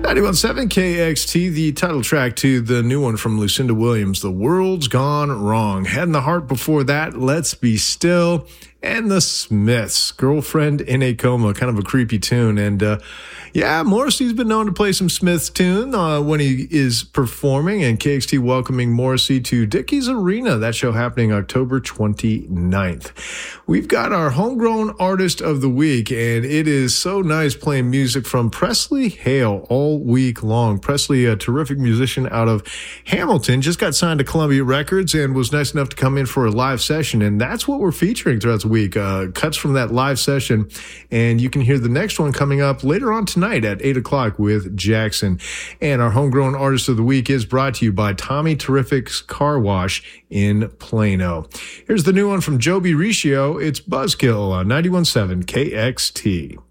91.7 KXT, the title track to the new one from Lucinda Williams, The World's Gone Wrong. Head in the Heart before that, Let's Be Still, and The Smiths, Girlfriend in a Coma, kind of a creepy tune. And Morrissey's been known to play some Smiths tune when he is performing, and KXT welcoming Morrissey to Dickies Arena. That show happening October 29th. We've got our Homegrown Artist of the Week, and it is so nice playing music from Presley Hale all week long. Presley, a terrific musician out of Hamilton, just got signed to Columbia Records and was nice enough to come in for a live session, and that's what we're featuring throughout the week, cuts from that live session, and you can hear the next one coming up later on tonight at 8 o'clock with Jackson. And our Homegrown Artist of the Week is brought to you by Tommy Terrific's Car Wash in Plano. Here's the new one from Joby Riccio. It's Buzzkill on 91.7 KXT.